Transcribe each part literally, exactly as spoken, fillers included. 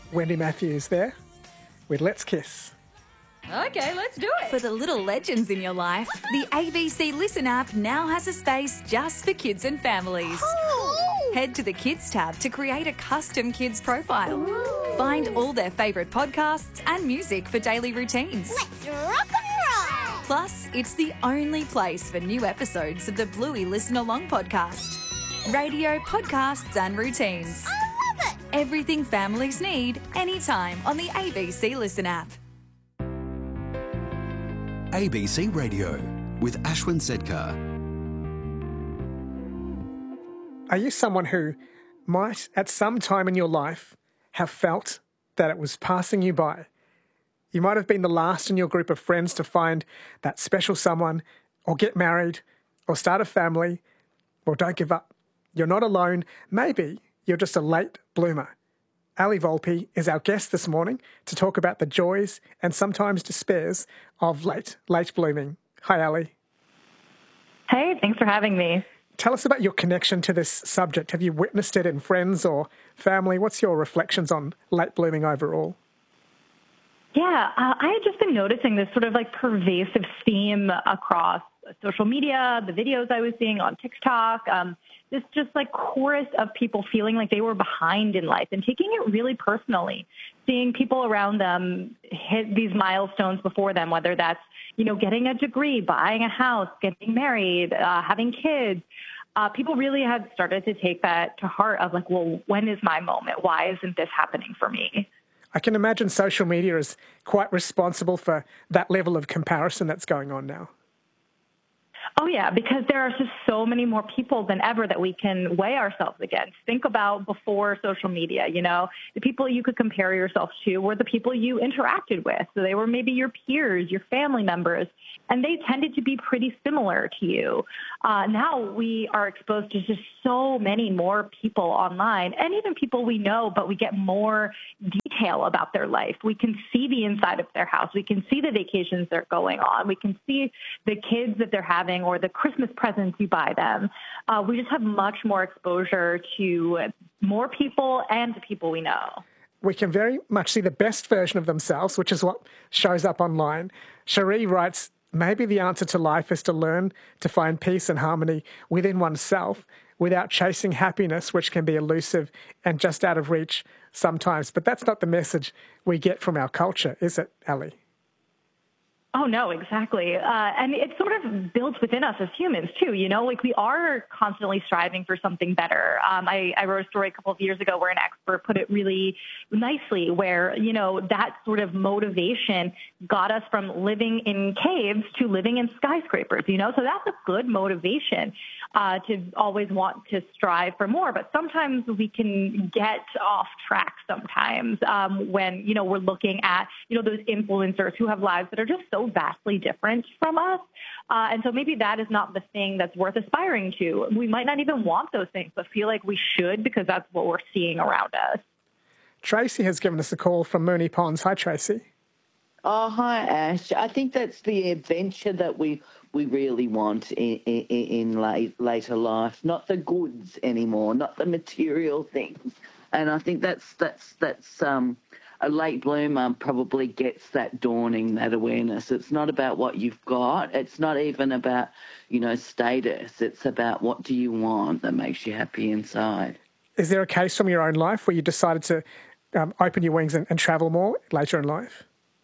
Wendy Matthews there with Let's Kiss. Okay, let's do it. For the little legends in your life, the A B C Listen app now has a space just for kids and families. Oh. Head to the Kids tab to create a custom kids profile. Ooh. Find all their favourite podcasts and music for daily routines. Let's rock and roll. Plus, it's the only place for new episodes of the Bluey Listen Along podcast. Radio, podcasts and routines. I love it. Everything families need, anytime on the A B C Listen app. A B C Radio with Ashwin Sedkar. Are you someone who might, at some time in your life, have felt that it was passing you by? You might have been the last in your group of friends to find that special someone, or get married, or start a family. Well, don't give up. You're not alone. Maybe you're just a late bloomer. Ali Volpe is our guest this morning to talk about the joys and sometimes despairs of late, late blooming. Hi, Ali. Hey, thanks for having me. Tell us about your connection to this subject. Have you witnessed it in friends or family? What's your reflections on late blooming overall? Yeah, uh, I had just been noticing this sort of like pervasive theme across social media, the videos I was seeing on TikTok, um, this just like chorus of people feeling like they were behind in life and taking it really personally, seeing people around them hit these milestones before them, whether that's, you know, getting a degree, buying a house, getting married, uh, having kids. Uh, people really had started to take that to heart of like, well, when is my moment? Why isn't this happening for me? I can imagine social media is quite responsible for that level of comparison that's going on now. Oh, yeah, because there are just so many more people than ever that we can weigh ourselves against. Think about before social media, you know, the people you could compare yourself to were the people you interacted with. So they were maybe your peers, your family members, and they tended to be pretty similar to you. Uh, now we are exposed to just so many more people online, and even people we know, but we get more detail about their life. We can see the inside of their house. We can see the vacations they're going on. We can see the kids that they're having or the Christmas presents you buy them. Uh, we just have much more exposure to more people and to people we know. We can very much see the best version of themselves, which is what shows up online. Cherie writes, maybe the answer to life is to learn to find peace and harmony within oneself without chasing happiness, which can be elusive and just out of reach sometimes. But that's not the message we get from our culture, is it, Ali? Oh, no, exactly. Uh, and it sort of builds within us as humans, too. You know, like we are constantly striving for something better. Um, I, I wrote a story a couple of years ago where an expert put it really nicely, where, you know, that sort of motivation got us from living in caves to living in skyscrapers, you know, so that's a good motivation uh, to always want to strive for more. But sometimes we can get off track sometimes um, when, you know, we're looking at, you know, those influencers who have lives that are just so vastly different from us. Uh, and so maybe that is not the thing that's worth aspiring to. We might not even want those things, but feel like we should because that's what we're seeing around us. Tracy has given us a call from Moonee Ponds. Hi, Tracy. Oh, hi, Ash. I think that's the adventure that we we really want in, in, in late, later life, not the goods anymore, not the material things. And I think that's that's that's um, a late bloomer probably gets that dawning, that awareness. It's not about what you've got. It's not even about, you know, status. It's about what do you want that makes you happy inside. Is there a case from your own life where you decided to um, open your wings and, and travel more later in life?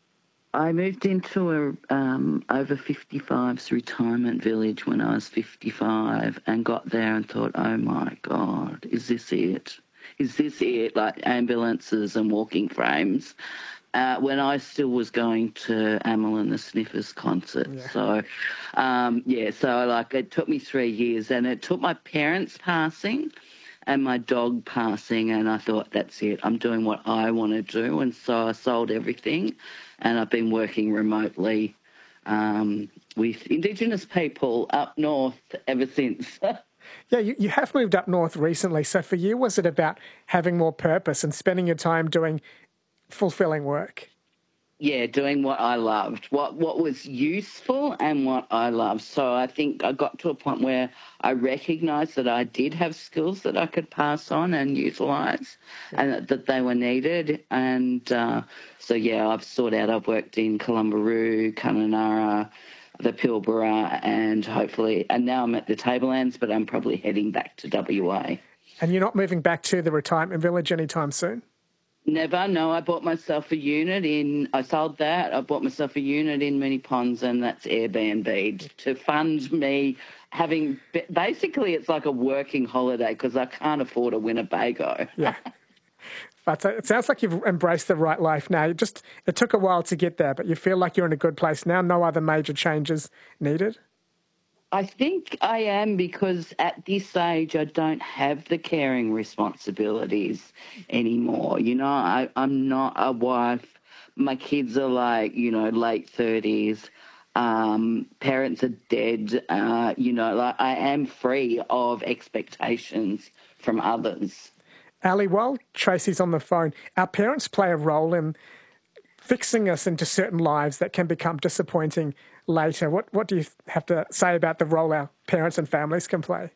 I moved into a um, over fifty-fives retirement village when I was fifty-five and got there and thought, oh, my God, is this it? Is this it? Like ambulances and walking frames. Uh, when I still was going to Amyl and the Sniffers concert. Yeah. So, um, yeah, so like it took me three years and it took my parents passing and my dog passing, and I thought, that's it. I'm doing what I want to do. And so I sold everything, and I've been working remotely um, with Indigenous people up north ever since. Yeah, you, you have moved up north recently. So for you, was it about having more purpose and spending your time doing fulfilling work? yeah, doing what I loved, what what was useful and what I loved. So I think I got to a point where I recognised that I did have skills that I could pass on and utilise, yeah. and that, that they were needed. And uh, so, yeah, I've sought out, I've worked in Columbaroo, Kununurra, the Pilbara, and hopefully, and now I'm at the Tablelands, but I'm probably heading back to W A. And you're not moving back to the retirement village anytime soon? Never, no. I bought myself a unit in, I sold that. I bought myself a unit in Moonee Ponds, and that's Airbnb to fund me having, basically it's like a working holiday because I can't afford a Winnebago. Yeah. But it sounds like you've embraced the right life now. It just, it took a while to get there, but you feel like you're in a good place now. No other major changes needed? I think I am, because at this age I don't have the caring responsibilities anymore. You know, I, I'm not a wife. My kids are like, you know, late thirties. Um, parents are dead. Uh, you know, like I am free of expectations from others. Ali, while Tracy's on the phone, our parents play a role in fixing us into certain lives that can become disappointing later. What what do you have to say about the role our parents and families can play?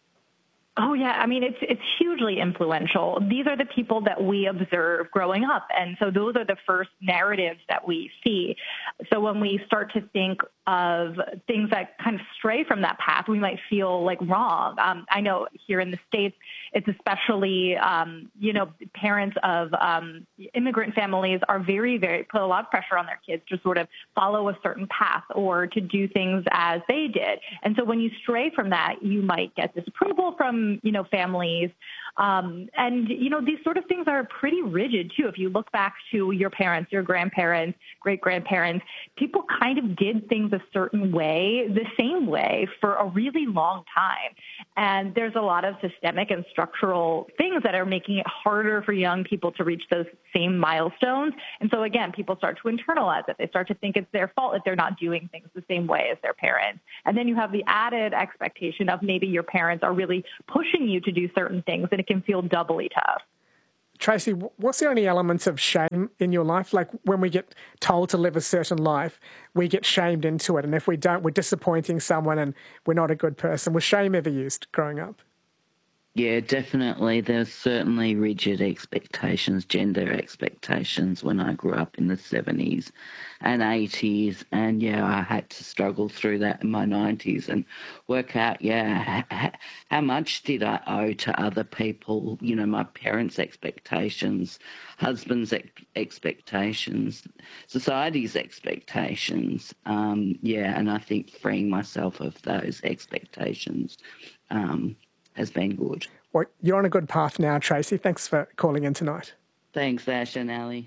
Oh, yeah. I mean, it's it's hugely influential. These are the people that we observe growing up. And so those are the first narratives that we see. So when we start to think of things that kind of stray from that path, we might feel like wrong. Um, I know here in the States, it's especially, um, you know, parents of um, immigrant families are very, very, put a lot of pressure on their kids to sort of follow a certain path or to do things as they did. And so when you stray from that, you might get disapproval from, you know, families. Um, and, you know, these sort of things are pretty rigid, too. If you look back to your parents, your grandparents, great-grandparents, people kind of did things a certain way, the same way, for a really long time. And there's a lot of systemic and structural things that are making it harder for young people to reach those same milestones. And so, again, people start to internalize it. They start to think it's their fault if they're not doing things the same way as their parents. And then you have the added expectation of maybe your parents are really pushing you to do certain things, and it can feel doubly tough. Tracy, what's the only elements of shame in your life? Like when we get told to live a certain life, we get shamed into it. And if we don't, we're disappointing someone and we're not a good person. Was shame ever used growing up? Yeah, definitely. There's certainly rigid expectations, gender expectations when I grew up in the seventies and eighties. And, yeah, I had to struggle through that in my nineties and work out, yeah, how much did I owe to other people, you know, my parents' expectations, husband's ex- expectations, society's expectations. Um, yeah, and I think freeing myself of those expectations um has been good. Well, you're on a good path now, Tracy. Thanks for calling in tonight. Thanks, Ash and Ali.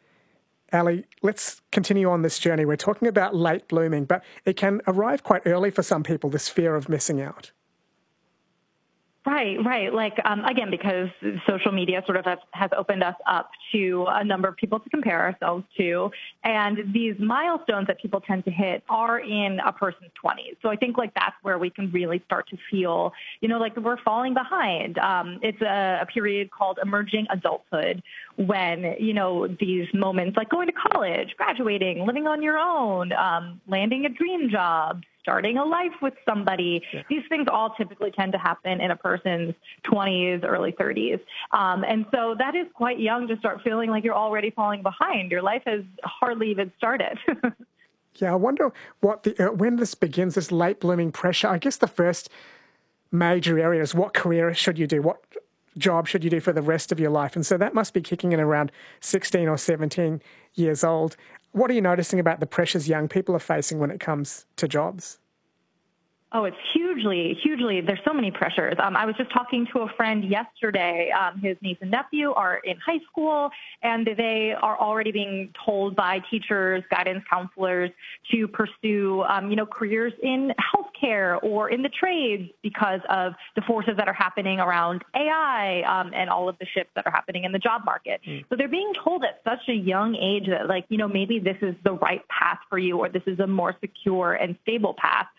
Ali, let's continue on this journey. We're talking about late blooming, but it can arrive quite early for some people, this fear of missing out. Right, right. Like, um, again, because social media sort of has, has opened us up to a number of people to compare ourselves to. And these milestones that people tend to hit are in a person's twenties. So I think, like, that's where we can really start to feel, you know, like we're falling behind. Um, it's a, a period called emerging adulthood when, you know, these moments like going to college, graduating, living on your own, um, landing a dream job, starting a life with somebody. Yeah. These things all typically tend to happen in a person's twenties, early thirties. Um, and so that is quite young to start feeling like you're already falling behind. Your life has hardly even started. Yeah, I wonder what the uh, when this begins, this late blooming pressure. I guess the first major area is what career should you do? What job should you do for the rest of your life? And so that must be kicking in around sixteen or seventeen years old. What are you noticing about the pressures young people are facing when it comes to jobs? Oh, it's hugely, hugely, there's so many pressures. Um, I was just talking to a friend yesterday. Um, his niece and nephew are in high school, and they are already being told by teachers, guidance counselors to pursue, um, you know, careers in healthcare or in the trades because of the forces that are happening around A I um, and all of the shifts that are happening in the job market. Mm. So they're being told at such a young age that, like, you know, maybe this is the right path for you or this is a more secure and stable path.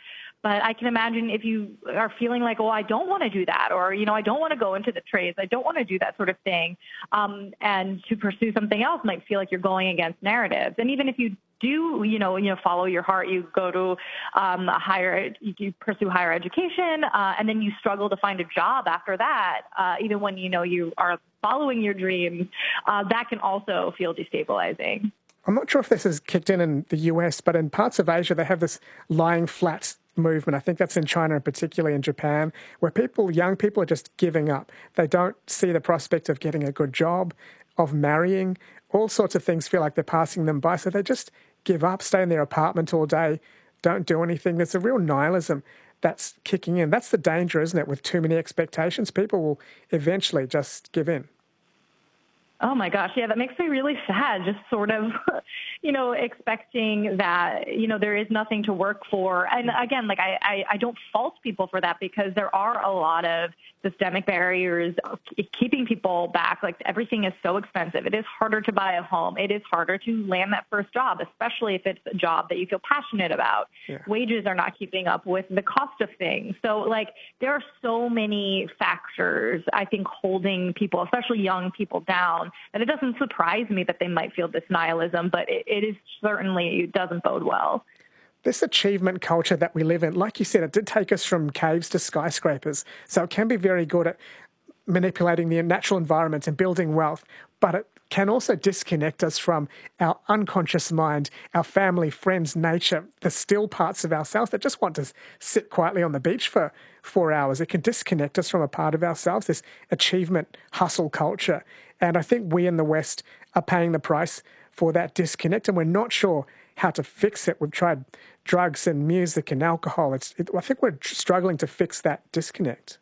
But I can imagine if you are feeling like, oh, I don't want to do that, or, you know, I don't want to go into the trades, I don't want to do that sort of thing, um, and to pursue something else might feel like you're going against narratives. And even if you do, you know, you know, follow your heart, you go to um, a higher, you pursue higher education, uh, and then you struggle to find a job after that, uh, even when you know you are following your dreams, uh, that can also feel destabilizing. I'm not sure if this has kicked in in the U S, but in parts of Asia, they have this lying flat movement. I think that's in China and particularly in Japan, where people, young people are just giving up. They don't see the prospect of getting a good job, of marrying. All sorts of things feel like they're passing them by. So they just give up, stay in their apartment all day, don't do anything. There's a real nihilism that's kicking in. That's the danger, isn't it? With too many expectations, people will eventually just give in. Oh, my gosh. Yeah, that makes me really sad, just sort of, you know, expecting that, you know, there is nothing to work for. And again, like I, I, I don't fault people for that because there are a lot of systemic barriers keeping people back. Like everything is so expensive. It is harder to buy a home. It is harder to land that first job, especially if it's a job that you feel passionate about. Yeah. Wages are not keeping up with the cost of things. So like there are so many factors, I think, holding people, especially young people, down. And it doesn't surprise me that they might feel this nihilism, but it, it is certainly, it doesn't bode well. This achievement culture that we live in, like you said, it did take us from caves to skyscrapers. So it can be very good at manipulating the natural environment and building wealth, but it can also disconnect us from our unconscious mind, our family, friends, nature, the still parts of ourselves that just want to sit quietly on the beach for four hours. It can disconnect us from a part of ourselves, this achievement hustle culture. And I think we in the West are paying the price for that disconnect, and we're not sure how to fix it. We've tried drugs and music and alcohol. It's, it, I think we're struggling to fix that disconnect.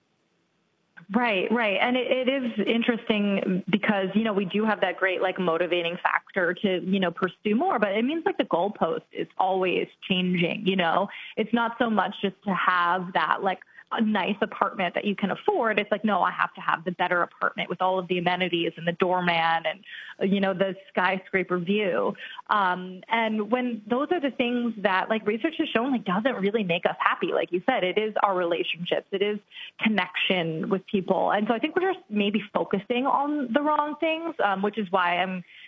Right, right. And it, it is interesting because, you know, we do have that great, like, motivating factor to, you know, pursue more, but it means like the goalpost is always changing, you know. It's not so much just to have that, like, a nice apartment that you can afford. It's like, no, I have to have the better apartment with all of the amenities and the doorman and, you know, the skyscraper view. Um, and when those are the things that, like, research has shown, like, doesn't really make us happy. Like you said, it is our relationships. It is connection with people. And so I think we're just maybe focusing on the wrong things, um, which is why I'm